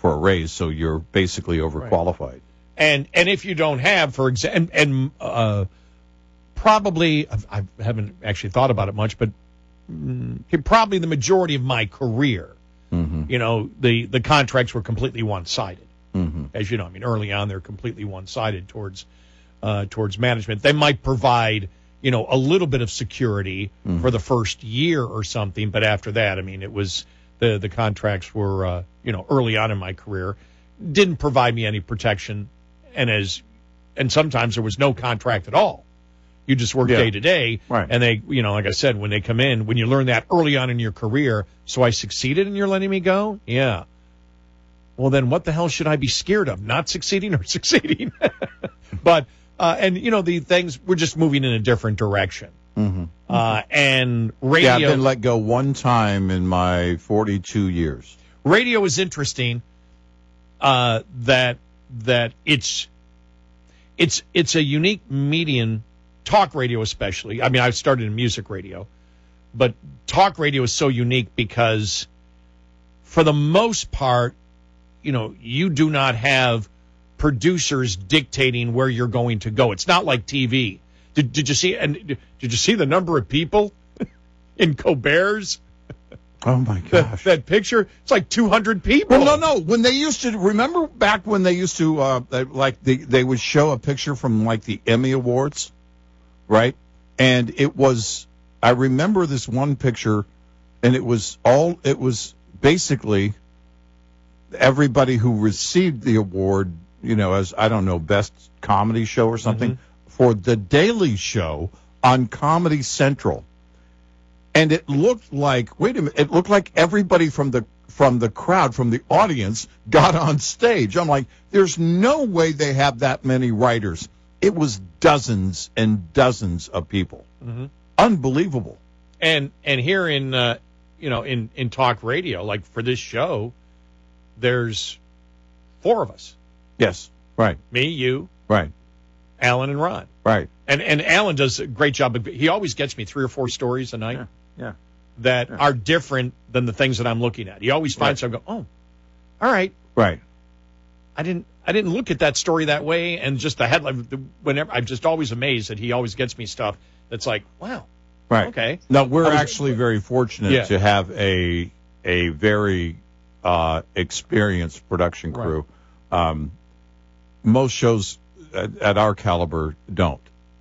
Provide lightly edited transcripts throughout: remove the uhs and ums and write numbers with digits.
for a raise, so you're basically overqualified. Right. And if you don't have, for example, probably, I haven't actually thought about it much, but probably the majority of my career, the contracts were completely one-sided. As you know, I mean, early on they're completely one-sided towards management. They might provide, a little bit of security for the first year or something, but after that, I mean, it was the contracts were, early on in my career, didn't provide me any protection, and sometimes there was no contract at all. You just work day to day, right. And they, like I said, when they come in, when you learn that early on in your career, so I succeeded and you're letting me go? Yeah. Well, then what the hell should I be scared of? Not succeeding or succeeding? But, the things, we're just moving in a different direction. And radio. Yeah, I've been let go one time in my 42 years. Radio is interesting, that it's a unique medium. Talk radio especially. I mean, I started in music radio, but talk radio is so unique because for the most part, you do not have producers dictating where you're going to go. It's not like TV. Did you see the number of people in Colbert's? Oh my gosh. That picture, it's like 200 people. Well, no. When they used to, remember back when they used to, they would show a picture from like the Emmy Awards? Right? And I remember this one picture, and it was basically everybody who received the award, as, I don't know, best comedy show or something, for The Daily Show on Comedy Central. And it looked like, it looked like everybody from the crowd, from the audience, got on stage. I'm like, there's no way they have that many writers. It was dozens and dozens of people. Unbelievable. And here in in talk radio, like for this show, there's 4 of us. Yes, right. Me, you, right, Alan, and Ron. Right. And Alan does a great job. He always gets me 3 or 4 stories a night. Yeah. That are different than the things that I'm looking at. He always finds something. Oh, all right. Right. I didn't look at that story that way, and just the headline. Whenever I'm just always amazed that he always gets me stuff that's like, wow, right, okay. No, we're actually very fortunate to have a very experienced production crew. Right. Most shows at our caliber don't.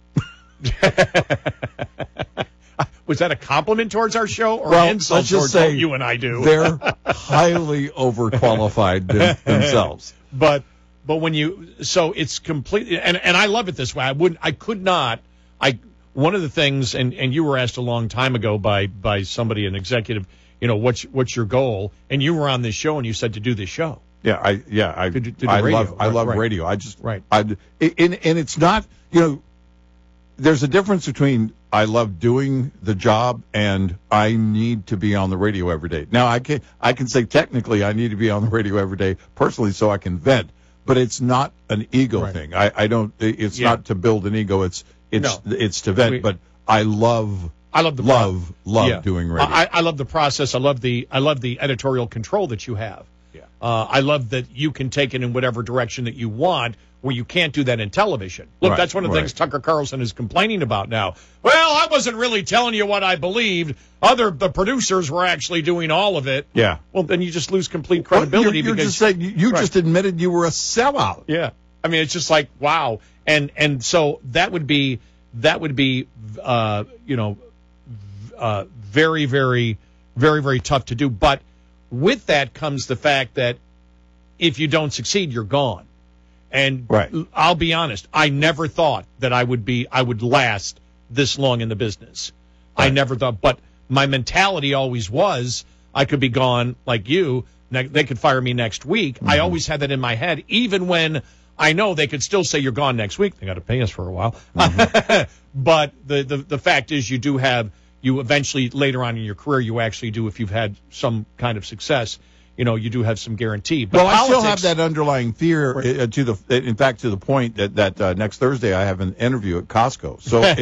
Was that a compliment towards our show or an insult towards what you and I do? They're highly overqualified themselves. But so it's completely, and I love it this way. One of the things, and you were asked a long time ago by somebody, an executive, what's your goal? And you were on this show and you said to do this show. Yeah, I love radio. I just, and it's not, there's a difference between I love doing the job and I need to be on the radio every day. Now I can say technically I need to be on the radio every day personally so I can vent, but it's not an ego thing. It's not to build an ego. It's to vent, but I love doing radio. I love the process. I love the editorial control that you have. Yeah. I love that you can take it in whatever direction that you want, where you can't do that in television. Look, that's one of the things Tucker Carlson is complaining about now. Well, I wasn't really telling you what I believed. The producers were actually doing all of it. Yeah. Well, then you just lose complete credibility. You're just saying you just admitted you were a sellout. Yeah. I mean, it's just like, wow. And so that would be very, very, very, very tough to do. But with that comes the fact that if you don't succeed, you're gone. And I'll be honest, I never thought that I would last this long in the business. Right. I never thought, but my mentality always was I could be gone like you. They could fire me next week. I always had that in my head, even when I know they could still say you're gone next week. They got to pay us for a while. But the fact is you eventually later on in your career, you actually do, if you've had some kind of success, you do have some guarantee. But I still have that underlying fear to the point that next Thursday I have an interview at Costco. So